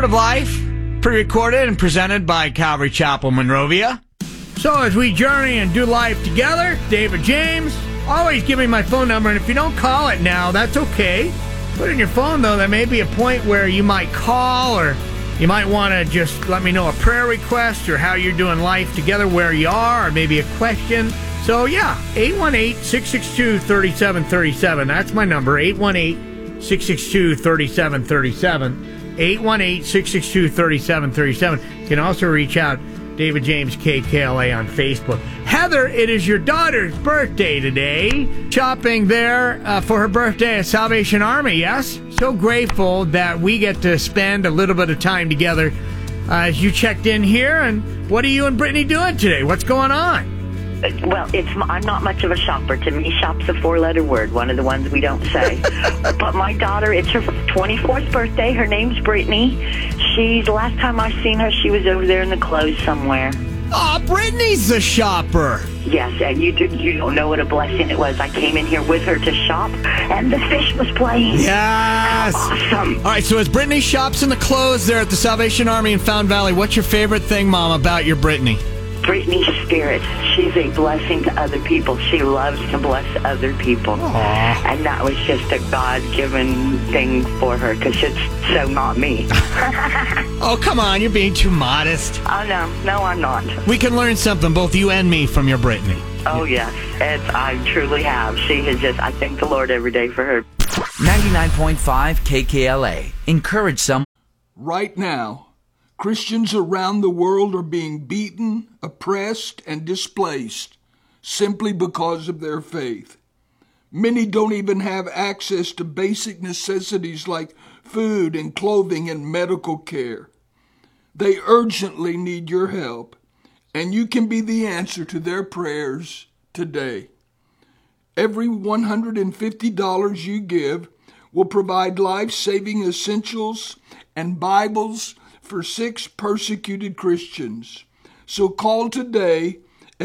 Word of Life, pre-recorded and presented by Calvary Chapel, Monrovia. So as we journey and do life together, David James, always give me my phone number, and if you don't call it now, that's okay. Put it in your phone, though. There may be a point where you might call, or you might want to just let me know a prayer request or how you're doing life together, where you are, or maybe a question. So, yeah, 818-662-3737. That's my number, 818-662-3737. 818-662-3737. You can also reach out, David James KKLA on Facebook. Heather, it is your daughter's birthday today. Shopping there for her birthday at Salvation Army, yes? So grateful that we get to spend a little bit of time together as you checked in here. And what are you and Brittany doing today? What's going on? Well, I'm not much of a shopper. To me, shop's a four-letter word, one of the ones we don't say. But my daughter, it's her 24th birthday. Her name's Brittany. The last time I seen her, she was over there in the clothes somewhere. Oh, Brittany's the shopper. Yes, and you don't know what a blessing it was. I came in here with her to shop, and the fish was playing. Yes. Awesome. All right, so as Brittany shops in the clothes there at the Salvation Army in Fountain Valley, what's your favorite thing, Mom, about your Brittany? Brittany's spirit. She's a blessing to other people. She loves to bless other people. Aww. And that was just a God-given thing for her, because it's so not me. Oh, come on. You're being too modest. Oh, no, I'm not. We can learn something, both you and me, from your Brittany. Oh, yes. I truly have. She has I thank the Lord every day for her. 99.5 KKLA. Encourage some. Right now, Christians around the world are being beaten, oppressed, and displaced simply because of their faith. Many don't even have access to basic necessities like food and clothing and medical care. They urgently need your help, and you can be the answer to their prayers today. Every $150 you give will provide life-saving essentials and Bibles for 6 persecuted Christians. So call today at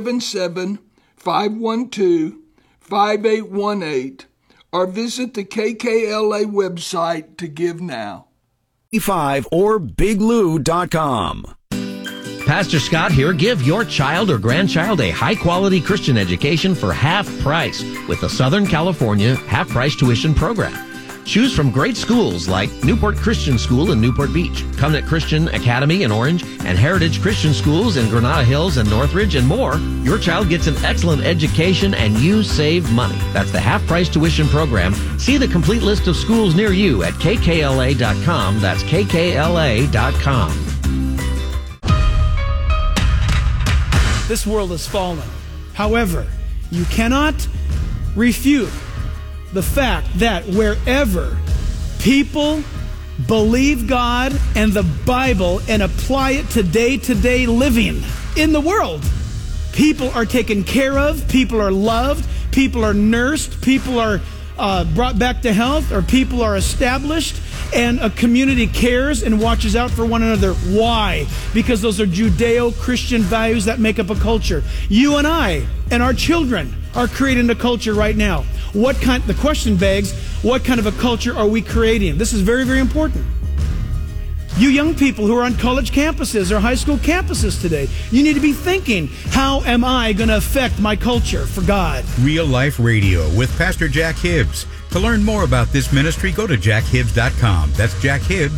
877-512-5818 or visit the KKLA website to give now. 5 or biglou.com. Pastor Scott here. Give your child or grandchild a high-quality Christian education for half price with the Southern California half-price tuition program. Choose from great schools like Newport Christian School in Newport Beach, Covenant Christian Academy in Orange, and Heritage Christian Schools in Granada Hills and Northridge, and more. Your child gets an excellent education and you save money. That's the half-price tuition program. See the complete list of schools near you at kkla.com. That's kkla.com. This world has fallen. However, you cannot refute the fact that wherever people believe God and the Bible and apply it to day-to-day living in the world, people are taken care of, people are loved, people are nursed, people are brought back to health, or people are established, and a community cares and watches out for one another. Why? Because those are Judeo-Christian values that make up a culture. You and I and our children are creating a culture right now. The question begs, what kind of a culture are we creating? This is very, very important. You young people who are on college campuses or high school campuses today, you need to be thinking, how am I going to affect my culture for God? Real Life Radio with Pastor Jack Hibbs. To learn more about this ministry, go to jackhibbs.com. That's Jack Hibbs.